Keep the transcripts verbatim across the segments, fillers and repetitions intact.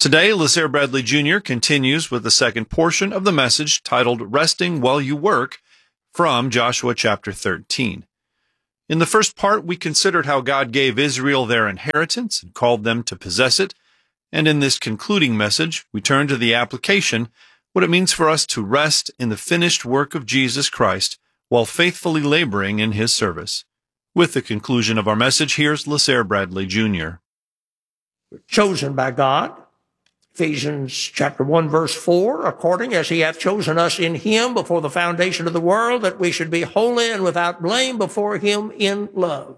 Today, LaSare Bradley Junior continues with the second portion of the message titled Resting While You Work from Joshua chapter thirteen. In the first part, we considered how God gave Israel their inheritance and called them to possess it, and in this concluding message, we turn to the application, what it means for us to rest in the finished work of Jesus Christ while faithfully laboring in His service. With the conclusion of our message, here's LaSare Bradley Junior We're chosen by God. Ephesians chapter one, verse four, according as He hath chosen us in Him before the foundation of the world, that we should be holy and without blame before Him in love.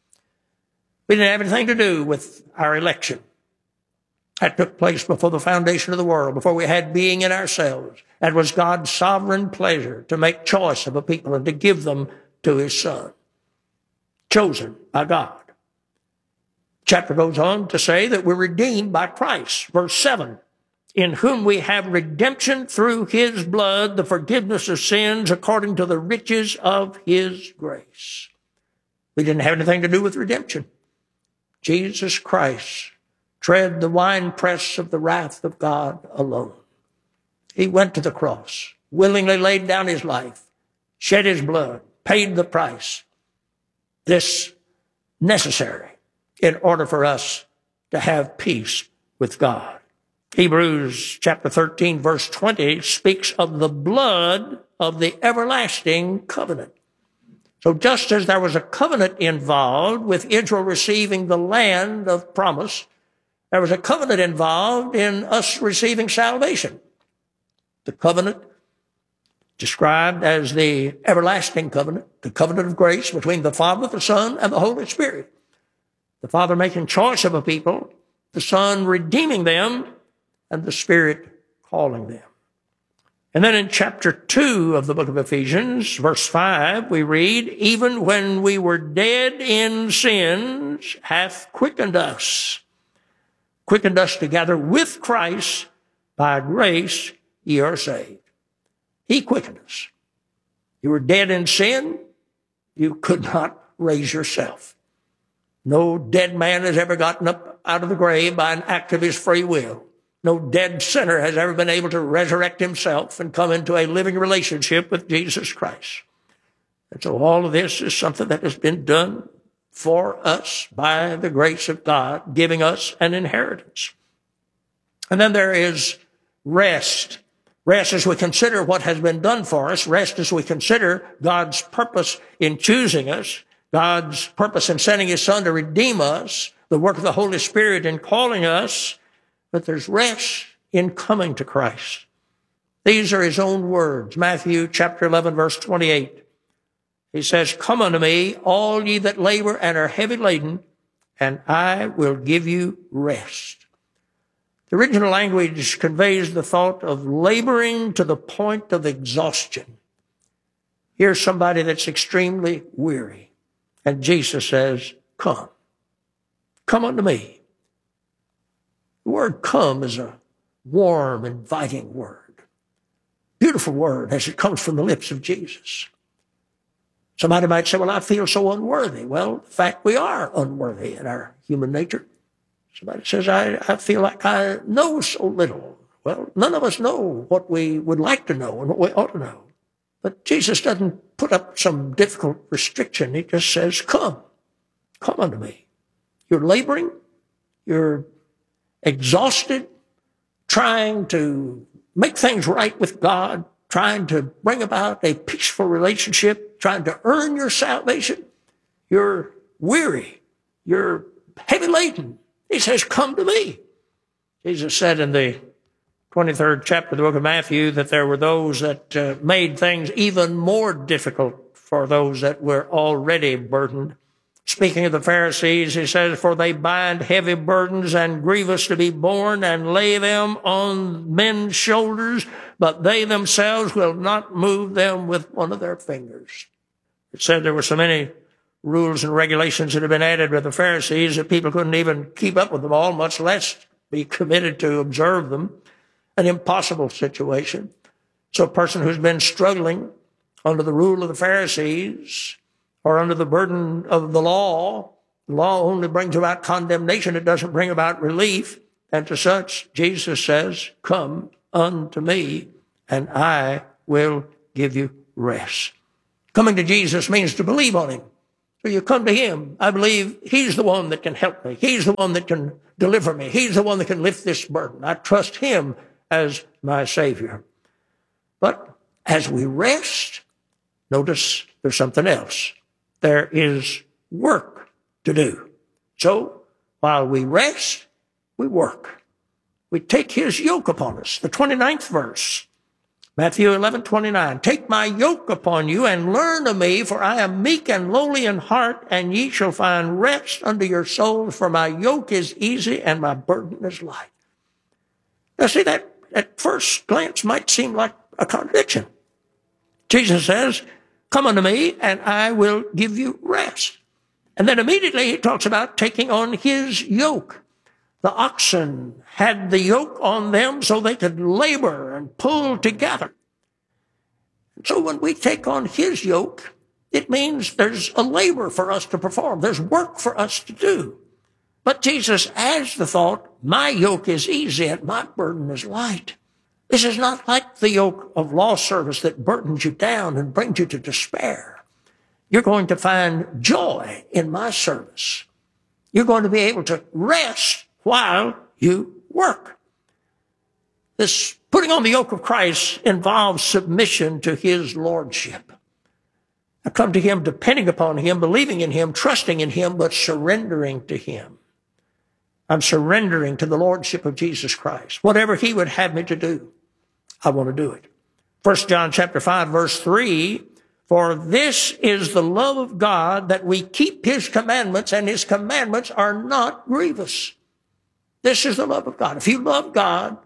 We didn't have anything to do with our election. That took place before the foundation of the world, before we had being in ourselves. That was God's sovereign pleasure to make choice of a people and to give them to His Son. Chosen by God. Chapter goes on to say that we're redeemed by Christ. Verse seven, in whom we have redemption through His blood, the forgiveness of sins according to the riches of His grace. We didn't have anything to do with redemption. Jesus Christ tread the winepress of the wrath of God alone. He went to the cross, willingly laid down His life, shed His blood, paid the price. This necessary in order for us to have peace with God. Hebrews chapter thirteen, verse twenty speaks of the blood of the everlasting covenant. So just as there was a covenant involved with Israel receiving the land of promise, there was a covenant involved in us receiving salvation. The covenant described as the everlasting covenant, the covenant of grace between the Father, the Son, and the Holy Spirit. The Father making choice of a people, the Son redeeming them, and the Spirit calling them. And then in chapter two of the book of Ephesians, verse five, we read, even when we were dead in sins, hath quickened us, quickened us together with Christ, by grace ye are saved. He quickened us. You were dead in sin, you could not raise yourself. No dead man has ever gotten up out of the grave by an act of his free will. No dead sinner has ever been able to resurrect himself and come into a living relationship with Jesus Christ. And so all of this is something that has been done for us by the grace of God, giving us an inheritance. And then there is rest. Rest as we consider what has been done for us. Rest as we consider God's purpose in choosing us. God's purpose in sending His Son to redeem us, the work of the Holy Spirit in calling us, but there's rest in coming to Christ. These are His own words. Matthew chapter eleven, verse twenty-eight. He says, come unto me, all ye that labor and are heavy laden, and I will give you rest. The original language conveys the thought of laboring to the point of exhaustion. Here's somebody that's extremely weary. And Jesus says, come. Come unto me. The word come is a warm, inviting word. Beautiful word as it comes from the lips of Jesus. Somebody might say, well, I feel so unworthy. Well, in fact, we are unworthy in our human nature. Somebody says, I, I feel like I know so little. Well, none of us know what we would like to know and what we ought to know. But Jesus doesn't put up some difficult restriction. He just says, come, come unto me. You're laboring, you're exhausted, trying to make things right with God, trying to bring about a peaceful relationship, trying to earn your salvation. You're weary, you're heavy laden. He says, come to me. Jesus said in the twenty-third chapter of the book of Matthew that there were those that uh, made things even more difficult for those that were already burdened. Speaking of the Pharisees, he says, for they bind heavy burdens and grievous to be borne and lay them on men's shoulders, but they themselves will not move them with one of their fingers. It said there were so many rules and regulations that had been added with the Pharisees that people couldn't even keep up with them all, much less be committed to observe them. An impossible situation. So a person who's been struggling under the rule of the Pharisees or under the burden of the law, the law only brings about condemnation. It doesn't bring about relief. and to such Jesus says, come unto me, and I will give you rest. Coming to Jesus means to believe on him. So you come to him. I believe he's the one that can help me. He's the one that can deliver me. He's the one that can lift this burden. I trust him as my Savior. But as we rest, notice there's something else. There is work to do. So while we rest, we work. We take his yoke upon us. The twenty-ninth verse, Matthew eleven twenty-nine. Take my yoke upon you and learn of me, for I am meek and lowly in heart, and ye shall find rest unto your souls, for my yoke is easy and my burden is light. Now see, that at first glance might seem like a contradiction. Jesus says, come unto me and I will give you rest. And then immediately he talks about taking on his yoke. The oxen had the yoke on them so they could labor and pull together. So when we take on his yoke, it means there's a labor for us to perform. There's work for us to do. But Jesus adds the thought, my yoke is easy and my burden is light. This is not like the yoke of law service that burdens you down and brings you to despair. You're going to find joy in my service. You're going to be able to rest while you work. This putting on the yoke of Christ involves submission to his lordship. I come to him depending upon him, believing in him, trusting in him, but surrendering to him. I'm surrendering to the lordship of Jesus Christ. Whatever he would have me to do, I want to do it. First John chapter five, verse three, for this is the love of God, that we keep his commandments, and his commandments are not grievous. This is the love of God. If you love God,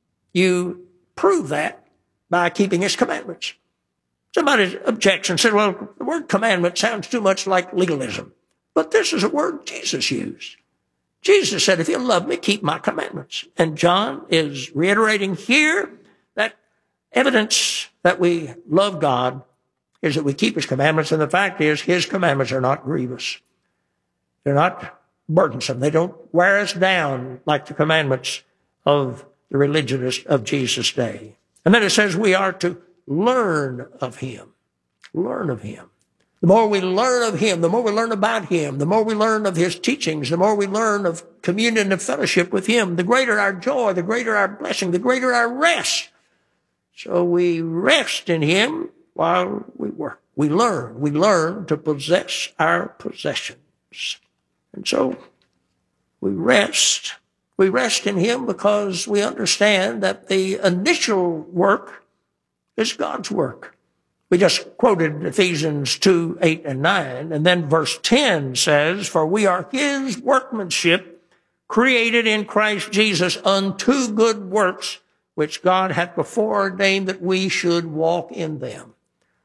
you prove that by keeping his commandments. Somebody objects and said, well, the word commandment sounds too much like legalism. But this is a word Jesus used. Jesus said, if you love me, keep my commandments. And John is reiterating here that evidence that we love God is that we keep his commandments. And the fact is, his commandments are not grievous. They're not burdensome. They don't wear us down like the commandments of the religionists of Jesus' day. And then it says we are to learn of him. Learn of him. The more we learn of him, the more we learn about him, the more we learn of his teachings, the more we learn of communion and fellowship with him, the greater our joy, the greater our blessing, the greater our rest. So we rest in him while we work. We learn. We learn to possess our possessions. And so we rest. We rest in him because we understand that the initial work is God's work. We just quoted Ephesians two, eight, and nine. And then verse ten says, for we are his workmanship, created in Christ Jesus unto good works, which God hath before ordained that we should walk in them.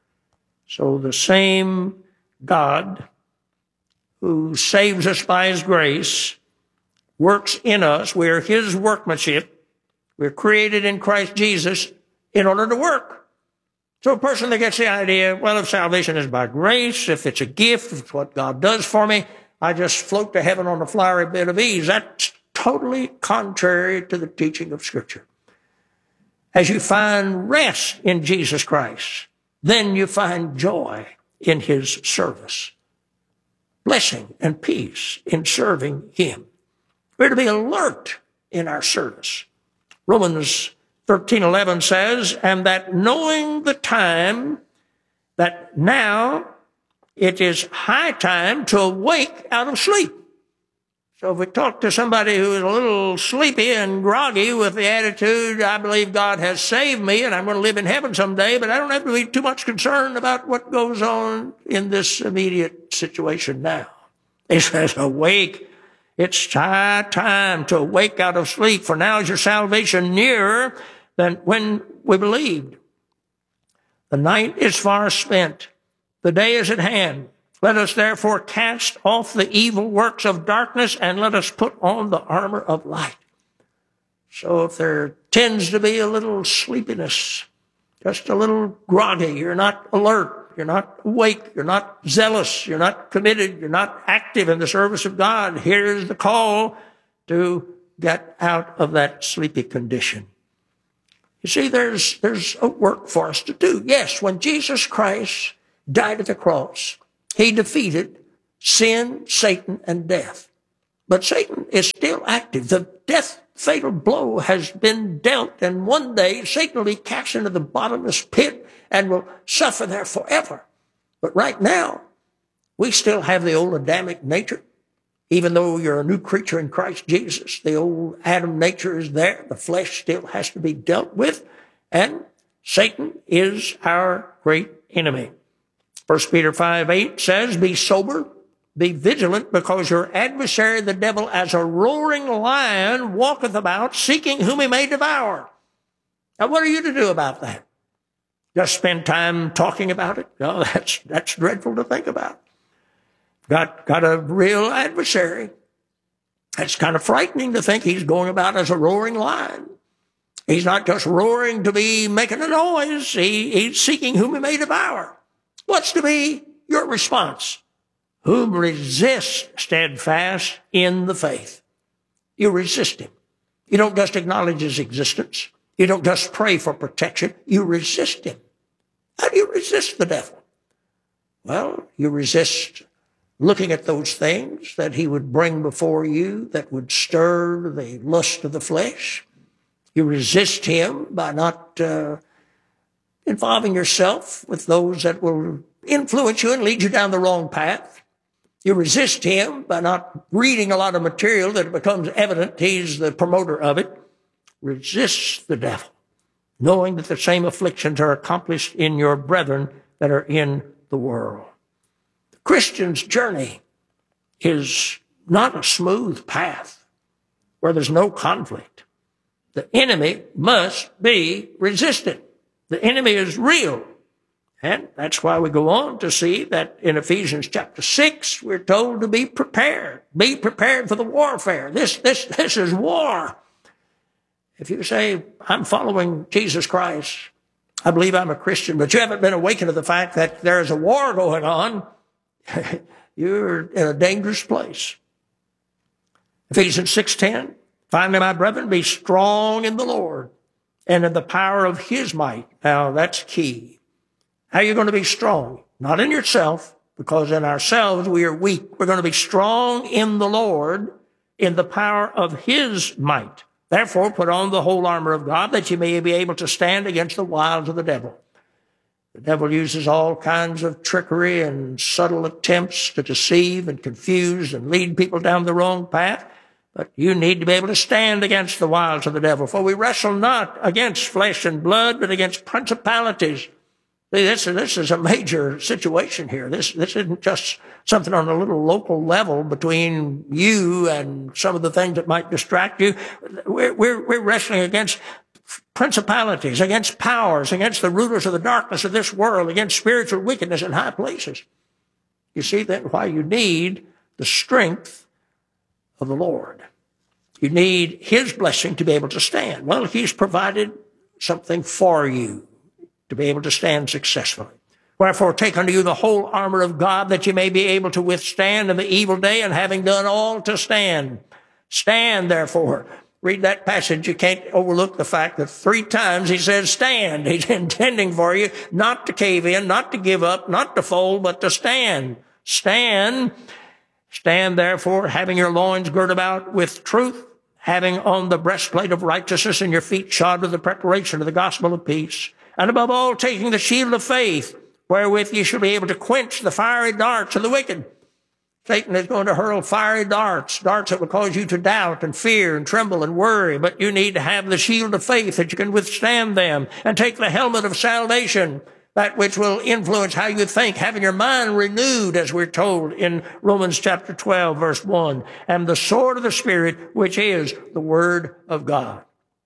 So the same God who saves us by his grace works in us. We are his workmanship. We're created in Christ Jesus in order to work. So a person that gets the idea, well, if salvation is by grace, if it's a gift, if it's what God does for me, I just float to heaven on a flowery bed of ease. That's totally contrary to the teaching of Scripture. As you find rest in Jesus Christ, then you find joy in his service, blessing and peace in serving him. We're to be alert in our service. Romans thirteen eleven says, and that knowing the time, that now it is high time to awake out of sleep. So if we talk to somebody who is a little sleepy and groggy with the attitude, I believe God has saved me and I'm going to live in heaven someday, but I don't have to be too much concerned about what goes on in this immediate situation now. He says, awake. It's high time to awake out of sleep, for now is your salvation nearer than when we believed. The night is far spent. The day is at hand. Let us therefore cast off the evil works of darkness and let us put on the armor of light. So if there tends to be a little sleepiness, just a little groggy, you're not alert, you're not awake, you're not zealous, you're not committed, you're not active in the service of God, here's the call to get out of that sleepy condition. You see, there's, there's a work for us to do. Yes, when Jesus Christ died at the cross, he defeated sin, Satan, and death. But Satan is still active. The death fatal blow has been dealt, and one day Satan will be cast into the bottomless pit and will suffer there forever. But right now, we still have the old Adamic nature. Even though you're a new creature in Christ Jesus, the old Adam nature is there. The flesh still has to be dealt with, and Satan is our great enemy. First Peter five eight says, be sober, be vigilant, because your adversary, the devil, as a roaring lion, walketh about, seeking whom he may devour. Now, what are you to do about that? Just spend time talking about it? No, that's, that's dreadful to think about. Got, got a real adversary. It's kind of frightening to think he's going about as a roaring lion. He's not just roaring to be making a noise. He, he's seeking whom he may devour. What's to be your response? Whom resist steadfast in the faith. You resist him. You don't just acknowledge his existence. You don't just pray for protection. You resist him. How do you resist the devil? Well, you resist looking at those things that he would bring before you that would stir the lust of the flesh. You resist him by not uh, involving yourself with those that will influence you and lead you down the wrong path. You resist him by not reading a lot of material that it becomes evident he's the promoter of it. Resist the devil, knowing that the same afflictions are accomplished in your brethren that are in the world. Christian's journey is not a smooth path where there's no conflict. The enemy must be resisted. The enemy is real. And that's why we go on to see that in Ephesians chapter six, we're told to be prepared. Be prepared for the warfare. This, this, this is war. If you say, I'm following Jesus Christ, I believe I'm a Christian, but you haven't been awakened to the fact that there is a war going on, you're in a dangerous place. Ephesians six ten, finally, my brethren, be strong in the Lord and in the power of his might. Now, that's key. How are you going to be strong? Not in yourself, because in ourselves we are weak. We're going to be strong in the Lord, in the power of his might. Therefore, put on the whole armor of God, that you may be able to stand against the wiles of the devil. The devil uses all kinds of trickery and subtle attempts to deceive and confuse and lead people down the wrong path. But you need to be able to stand against the wiles of the devil. For we wrestle not against flesh and blood, but against principalities. See, this, this is a major situation here. This, this isn't just something on a little local level between you and some of the things that might distract you. We're, we're, we're wrestling against principalities, against powers, against the rulers of the darkness of this world, against spiritual wickedness in high places. You see then why you need the strength of the Lord. You need his blessing to be able to stand. Well, he's provided something for you to be able to stand successfully. Wherefore, take unto you the whole armor of God, that you may be able to withstand in the evil day, and having done all to stand. Stand, therefore. Read that passage. You can't overlook the fact that three times he says stand. He's intending for you not to cave in, not to give up, not to fold, but to stand. Stand. Stand, therefore, having your loins girt about with truth, having on the breastplate of righteousness, and your feet shod with the preparation of the gospel of peace. And above all, taking the shield of faith, wherewith ye shall be able to quench the fiery darts of the wicked. Satan is going to hurl fiery darts, darts that will cause you to doubt and fear and tremble and worry. But you need to have the shield of faith that you can withstand them, and take the helmet of salvation, that which will influence how you think, having your mind renewed, as we're told in Romans chapter twelve, verse one, and the sword of the Spirit, which is the word of God.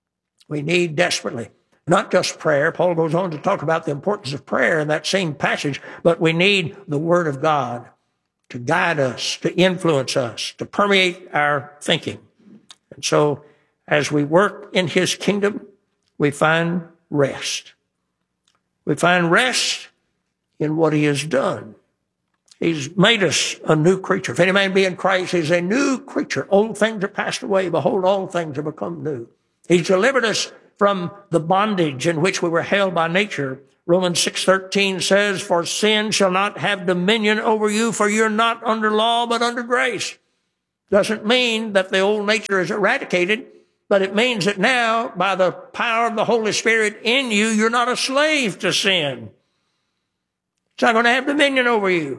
We need desperately not just prayer. Paul goes on to talk about the importance of prayer in that same passage, but we need the word of God to guide us, to influence us, to permeate our thinking. And so as we work in his kingdom, we find rest. We find rest in what he has done. He's made us a new creature. If any man be in Christ, he's a new creature. Old things are passed away. Behold, all things have become new. He's delivered us from the bondage in which we were held by nature. Romans six thirteen says, for sin shall not have dominion over you, for you're not under law, but under grace. Doesn't mean that the old nature is eradicated, but it means that now, by the power of the Holy Spirit in you, you're not a slave to sin. It's not going to have dominion over you.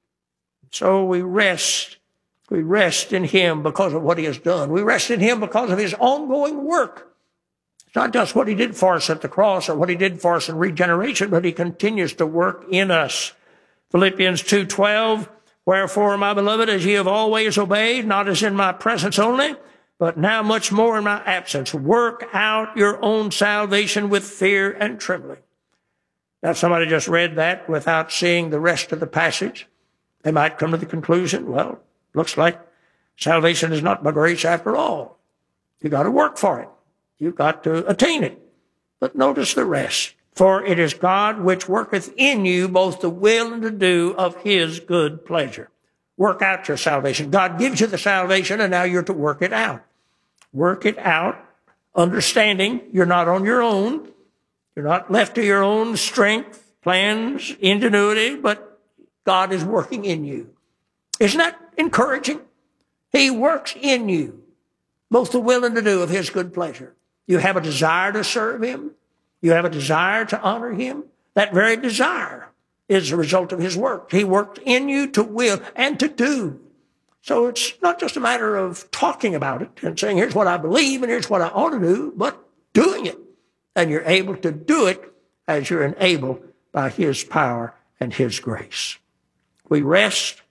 So we rest. We rest in him because of what he has done. We rest in him because of his ongoing work. It's not just what he did for us at the cross or what he did for us in regeneration, but he continues to work in us. Philippians two twelve, wherefore, my beloved, as ye have always obeyed, not as in my presence only, but now much more in my absence, work out your own salvation with fear and trembling. Now, somebody just read that without seeing the rest of the passage. They might come to the conclusion, well, looks like salvation is not by grace after all. You got to work for it. You've got to attain it. But notice the rest. For it is God which worketh in you both the will and to do of his good pleasure. Work out your salvation. God gives you the salvation, and now you're to work it out. Work it out, understanding you're not on your own. You're not left to your own strength, plans, ingenuity, but God is working in you. Isn't that encouraging? He works in you, both the will and to do of his good pleasure. You have a desire to serve him. You have a desire to honor him. That very desire is a result of his work. He worked in you to will and to do. So it's not just a matter of talking about it and saying, here's what I believe and here's what I ought to do, but doing it. And you're able to do it as you're enabled by his power and his grace. We rest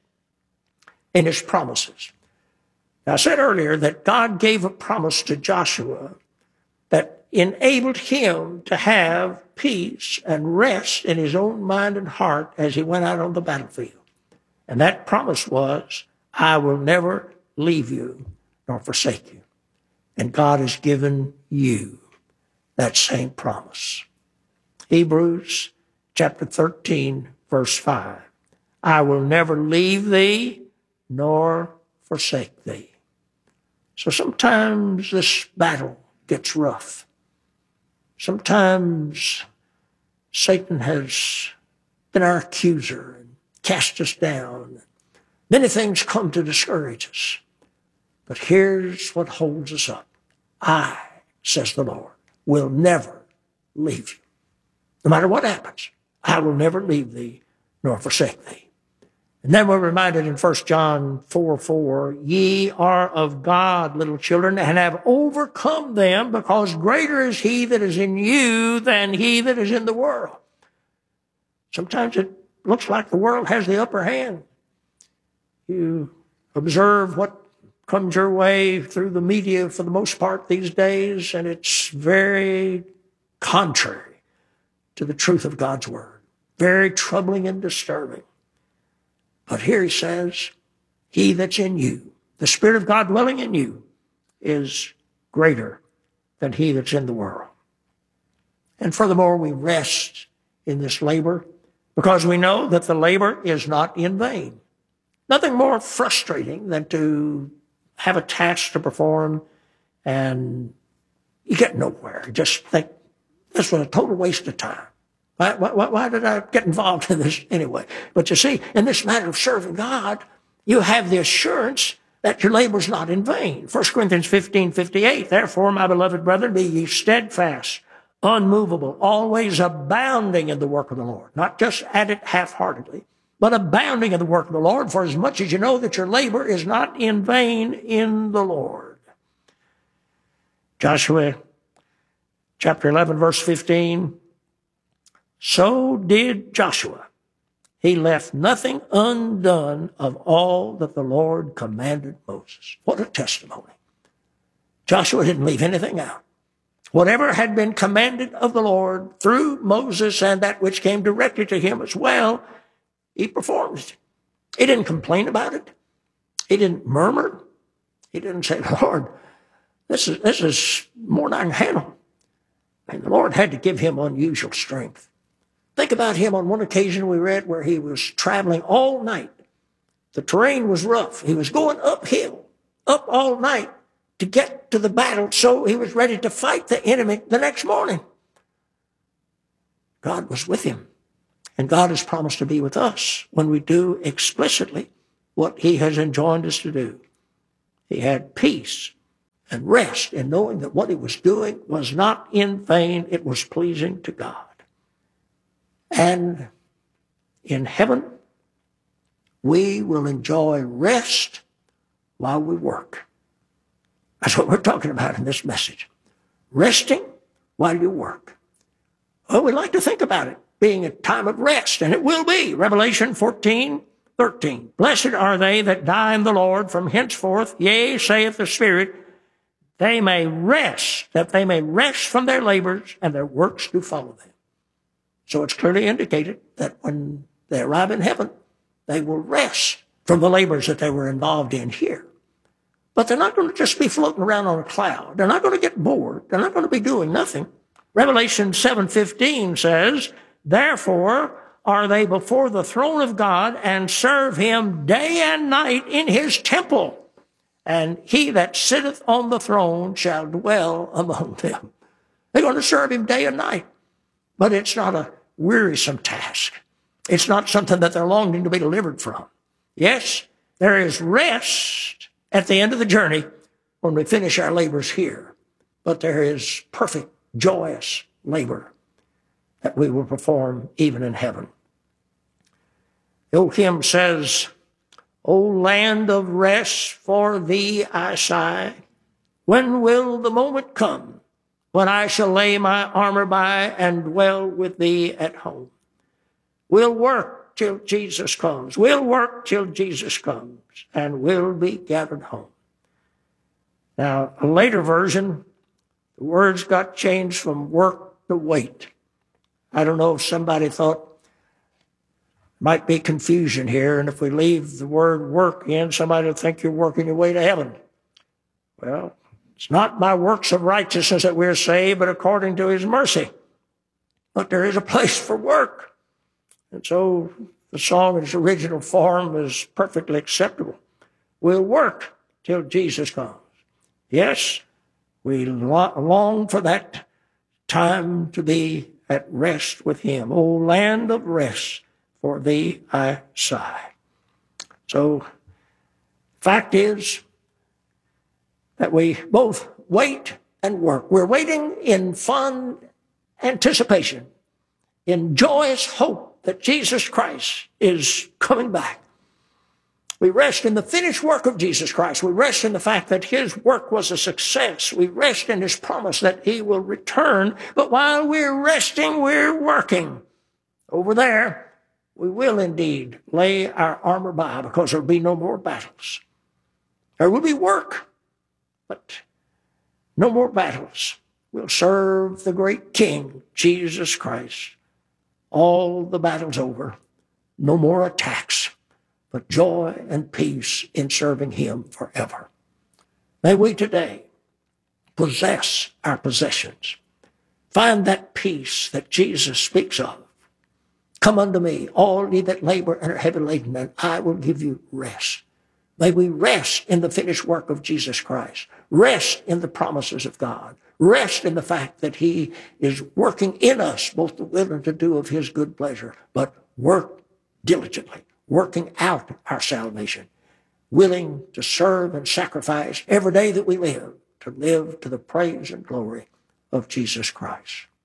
in his promises. Now, I said earlier that God gave a promise to Joshua that enabled him to have peace and rest in his own mind and heart as he went out on the battlefield. And that promise was, I will never leave you nor forsake you. And God has given you that same promise. Hebrews chapter thirteen, verse five. I will never leave thee nor forsake thee. So sometimes this battle gets rough. Sometimes Satan has been our accuser and cast us down. Many things come to discourage us. But here's what holds us up. I, says the Lord, will never leave you. No matter what happens, I will never leave thee nor forsake thee. And then we're reminded in First John four four, ye are of God, little children, and have overcome them, because greater is he that is in you than he that is in the world. Sometimes it looks like the world has the upper hand. You observe what comes your way through the media for the most part these days, and it's very contrary to the truth of God's word. Very troubling and disturbing. But here he says, he that's in you, the Spirit of God dwelling in you, is greater than he that's in the world. And furthermore, we rest in this labor because we know that the labor is not in vain. Nothing more frustrating than to have a task to perform and you get nowhere. You just think, this was a total waste of time. Why, why, why did I get involved in this anyway? But you see, in this matter of serving God, you have the assurance that your labor is not in vain. First Corinthians fifteen fifty-eight, therefore, my beloved brethren, be ye steadfast, unmovable, always abounding in the work of the Lord. Not just at it half-heartedly, but abounding in the work of the Lord, for as much as you know that your labor is not in vain in the Lord. Joshua chapter eleven, verse fifteen, so did Joshua. He left nothing undone of all that the Lord commanded Moses. What a testimony. Joshua didn't leave anything out. Whatever had been commanded of the Lord through Moses and that which came directly to him as well, he performed it. He didn't complain about it. He didn't murmur. He didn't say, Lord, this is, this is more than I can handle. And the Lord had to give him unusual strength. Think about him on one occasion we read where he was traveling all night The terrain was rough. He was going uphill, up all night to get to the battle, so he was ready to fight the enemy the next morning. God was with him, and God has promised to be with us when we do explicitly what he has enjoined us to do. He had peace and rest in knowing that what he was doing was not in vain, it was pleasing to God. And in heaven, we will enjoy rest while we work. That's what we're talking about in this message. Resting while you work. Well, we like to think about it being a time of rest, and it will be. Revelation fourteen, thirteen. Blessed are they that die in the Lord from henceforth, yea, saith the Spirit, they may rest, that they may rest from their labors, and their works do follow them. So it's clearly indicated that when they arrive in heaven, they will rest from the labors that they were involved in here. But they're not going to just be floating around on a cloud. They're not going to get bored. They're not going to be doing nothing. Revelation seven fifteen says, therefore are they before the throne of God and serve him day and night in his temple. And he that sitteth on the throne shall dwell among them. They're going to serve him day and night. But it's not a wearisome task. It's not something that they're longing to be delivered from. Yes, there is rest at the end of the journey when we finish our labors here. But there is perfect, joyous labor that we will perform even in heaven. The old hymn says, O land of rest, for thee I sigh. When will the moment come when I shall lay my armor by and dwell with thee at home? We'll work till Jesus comes. We'll work till Jesus comes, and we'll be gathered home. Now, a later version, the words got changed from work to wait. I don't know if somebody thought might be confusion here, and if we leave the word work in, somebody will think you're working your way to heaven. Well, it's not by works of righteousness that we're saved, but according to his mercy. But there is a place for work. And so the song in its original form is perfectly acceptable. We'll work till Jesus comes. Yes, we long for that time to be at rest with him. O land of rest, for thee I sigh. So, fact is that we both wait and work. We're waiting in fond anticipation, in joyous hope that Jesus Christ is coming back. We rest in the finished work of Jesus Christ. We rest in the fact that his work was a success. We rest in his promise that he will return. But while we're resting, we're working. Over there, we will indeed lay our armor by because there will be no more battles. There will be work, but no more battles. We'll serve the great King, Jesus Christ. All the battles over. No more attacks, but joy and peace in serving him forever. May we today possess our possessions. Find that peace that Jesus speaks of. Come unto me, all ye that labor and are heavy laden, and I will give you rest. May we rest in the finished work of Jesus Christ. Rest in the promises of God. Rest in the fact that he is working in us both the will and to do of his good pleasure, but work diligently, working out our salvation, willing to serve and sacrifice every day that we live, to live to the praise and glory of Jesus Christ.